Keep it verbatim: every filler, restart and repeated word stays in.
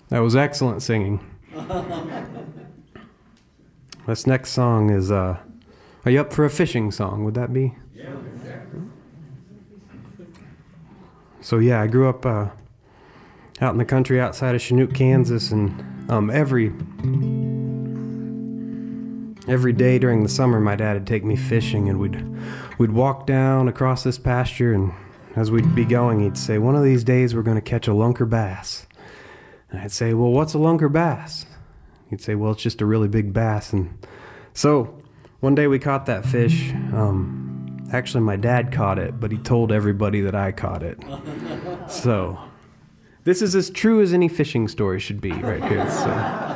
That was excellent singing. This next song is, uh, are you up for a fishing song? Would that be? Yeah. So yeah, I grew up uh, out in the country outside of Chinook, Kansas, and um, every every day during the summer, my dad would take me fishing, and we'd we'd walk down across this pasture, and as we'd be going, he'd say, "One of these days, we're going to catch a lunker bass." And I'd say, "Well, what's a lunker bass?" He'd say, "Well, it's just a really big bass." And so one day we caught that fish. Um, actually, my dad caught it, but he told everybody that I caught it. So this is as true as any fishing story should be right here. So.